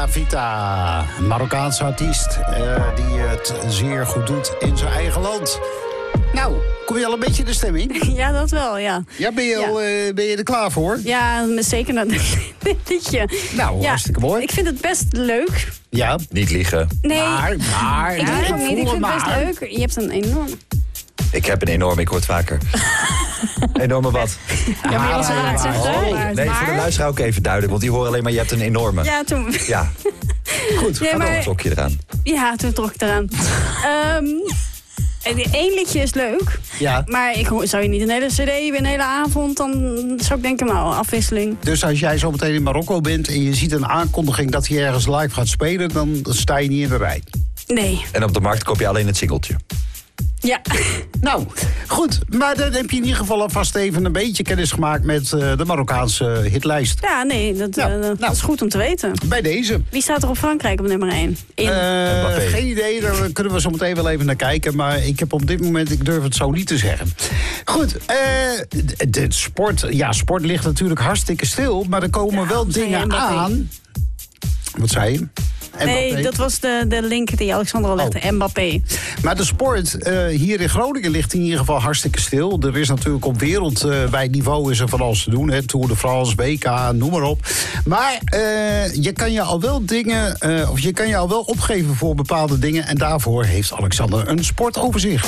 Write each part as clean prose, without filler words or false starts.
Vita Vita, een Marokkaanse artiest die het zeer goed doet in zijn eigen land. Nou, kom je al een beetje in de stemming? Ja, dat wel, ja. Ja, ben je er klaar voor? Ja, zeker naar dit liedje. Nou, hartstikke mooi. Ik vind het best leuk. Ja. Niet liegen. Nee, Maar. ik lieg ook niet. Ik vind het best leuk. Je hebt een enorm... Ik heb een enorme, ik hoor het vaker. Enorme wat? Ja, maar je was aan het zeggen. Nee, voor de luisteraar ook even duidelijk, want die horen alleen maar je hebt een enorme. Ja, toen... Ja. Goed, Nee, ga maar- dan een sokje eraan. Ja, toen trok ik eraan. Eén liedje is leuk. Ja. Maar zou je niet een hele cd, een hele avond, dan zou ik denken, nou, afwisseling. Dus als jij zo meteen in Marokko bent en je ziet een aankondiging dat hij ergens live gaat spelen, dan sta je niet in de rij. Nee. En op de markt koop je alleen het singeltje. Ja. Nou, goed. Maar dan heb je in ieder geval alvast even een beetje kennis gemaakt met de Marokkaanse hitlijst. Ja, nee, dat is goed om te weten. Bij deze. Wie staat er op Frankrijk op nummer 1? Geen idee, daar kunnen we zo meteen wel even naar kijken. Maar ik heb op dit moment, ik durf het zo niet te zeggen. Goed, de sport, sport ligt natuurlijk hartstikke stil. Maar er komen wel dingen aan. Wat zei je? Nee, Mbappé. dat was de link die Alexander al legde. Mbappé. Maar de sport hier in Groningen ligt in ieder geval hartstikke stil. Er is natuurlijk op wereldwijd niveau is er van alles te doen. Hè? Tour de France, WK, noem maar op. Maar je kan je al wel dingen, of je kan je al wel opgeven voor bepaalde dingen. En daarvoor heeft Alexander een sportoverzicht.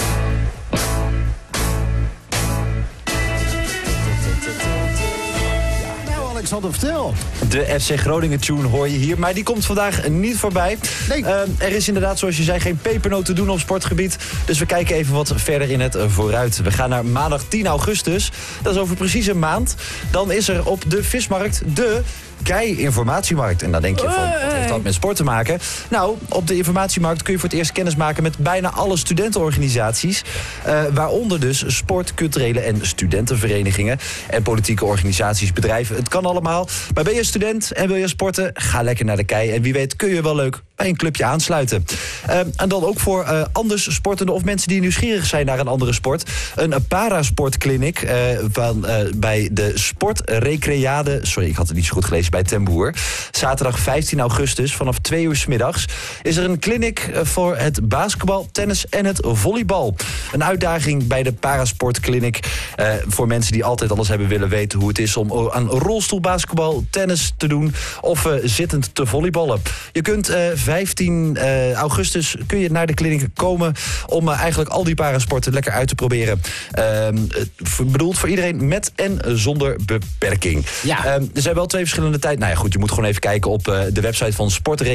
Alexander, vertel. De FC Groningen tune hoor je hier, maar die komt vandaag niet voorbij. Nee. Er is inderdaad, zoals je zei, geen pepernoot te doen op sportgebied. Dus we kijken even wat verder in het vooruit. We gaan naar maandag 10 augustus. Dat is over precies een maand. Dan is er op de vismarkt de Kei-informatiemarkt. En dan denk je van, wat heeft dat met sport te maken? Nou, op de informatiemarkt kun je voor het eerst kennis maken met bijna alle studentenorganisaties. Waaronder dus sport, culturele en studentenverenigingen. En politieke organisaties, bedrijven. Het kan allemaal. Maar ben je student en wil je sporten? Ga lekker naar de Kei. En wie weet kun je wel leuk bij een clubje aansluiten. En dan ook voor anders sportende of mensen die nieuwsgierig zijn naar een andere sport. Een parasportclinic bij de Sportrecreade. Sorry, ik had het niet zo goed gelezen. Bij Ten Boer. Zaterdag 15 augustus vanaf 2 uur 's middags is er een clinic voor het basketbal, tennis en het volleybal. Een uitdaging bij de parasportclinic voor mensen die altijd alles hebben willen weten hoe het is om aan rolstoelbasketbal, tennis te doen of zittend te volleyballen. Je kunt 15 augustus kun je naar de clinic komen om eigenlijk al die parasporten lekker uit te proberen. Bedoeld voor iedereen met en zonder beperking. Ja. Er zijn wel 2 verschillende tijd. Nou ja, goed, je moet gewoon even kijken op de website van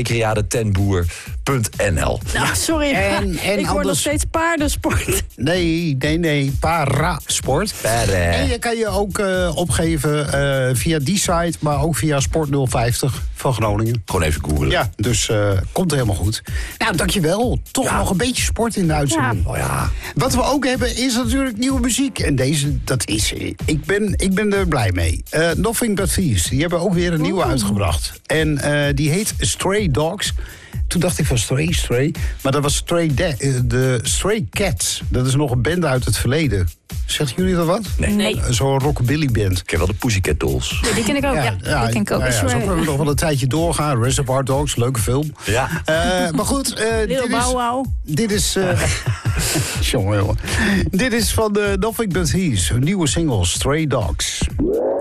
sportrecreadetenboer.nl. Nou, sorry, ik hoor nog steeds paardensport. Nee, parasport. En je kan je ook opgeven via die site, maar ook via Sport 050 van Groningen. Gewoon even googlen. Ja, dus komt helemaal goed. Nou, dankjewel. Toch nog een beetje sport in de uitzending. Ja. Oh ja. Wat we ook hebben is natuurlijk nieuwe muziek. En deze, dat is... Ik ben er blij mee. Nothing But Thieves. Die hebben ook weer een nieuwe uitgebracht. En die heet Stray Dogs. Toen dacht ik van Stray. Maar dat was de Stray Cats. Dat is nog een band uit het verleden. Zeggen jullie dat wat? Nee. Zo'n rockabilly band. Ik ken wel de Pussycat Dolls. Ja, die ken ik ook. Ja, die ken ik ook. Nou ja, zo kunnen we nog wel een tijdje doorgaan. Reservoir Dogs, leuke film. Ja. Maar goed, dit is... Jongen. Dit is van de Nothing But Thieves. Hun nieuwe single, Stray Dogs.